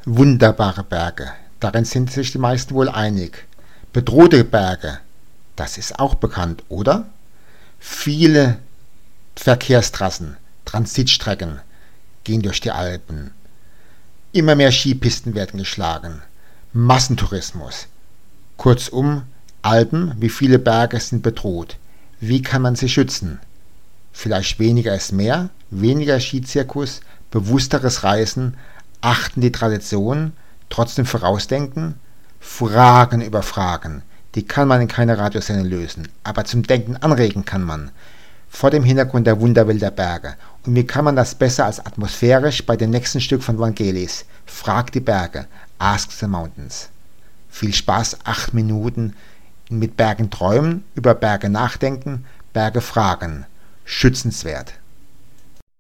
Wunderbare Berge, darin sind sich die meisten wohl einig. Bedrohte Berge, das ist auch bekannt, oder? Viele Verkehrstrassen, Transitstrecken gehen durch die Alpen. Immer mehr Skipisten werden geschlagen. Massentourismus. Kurzum, Alpen wie viele Berge sind bedroht. Wie kann man sie schützen? Vielleicht weniger ist mehr, weniger Skizirkus, bewussteres Reisen, achten die Tradition, trotzdem vorausdenken, Fragen über Fragen. Die kann man in keiner Radiosendung lösen, aber zum Denken anregen kann man. Vor dem Hintergrund der Wunderwelt der Berge. Und wie kann man das besser als atmosphärisch bei dem nächsten Stück von Vangelis? Frag die Berge, ask the mountains. Viel Spaß, 8 Minuten mit Bergen träumen, über Berge nachdenken, Berge fragen. Schützenswert.